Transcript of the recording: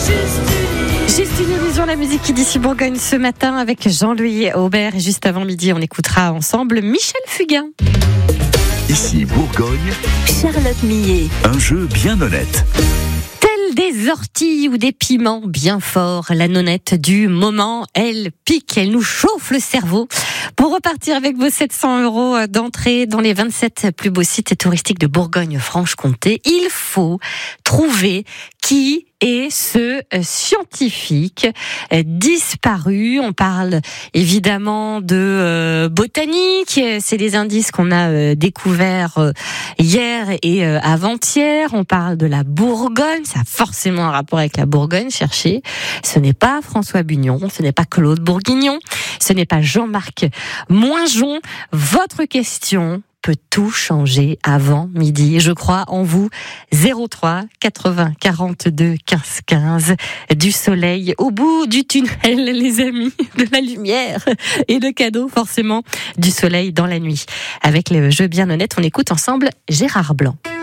Juste une illusion, la musique qui dit si Bourgogne ce matin avec Jean-Louis Aubert. Et juste avant midi, on écoutera ensemble Michel Fugain. Ici Bourgogne, Charlotte Millet. un jeu bien honnête. Des orties ou des piments bien forts, la nonnette du moment, elle pique, elle nous chauffe le cerveau. Pour repartir avec vos 700 € d'entrée dans les 27 plus beaux sites touristiques de Bourgogne-Franche-Comté, il faut trouver qui est ce scientifique disparu. On parle évidemment de botanique. C'est des indices qu'on a découverts hier et avant-hier. On parle de la Bourgogne. Ça a forcément un rapport avec la Bourgogne. Cherchez. Ce n'est pas François Bugnon. Ce n'est pas Claude Bourguignon. Ce n'est pas Jean-Marc Moinjon. Votre question peut tout changer avant midi. Je crois en vous. 03 80 42 15 15. Du soleil au bout du tunnel, les amis. De la lumière et de cadeaux, forcément. Du soleil dans la nuit. Avec le jeu bien honnête, on écoute ensemble Gérard Blanc.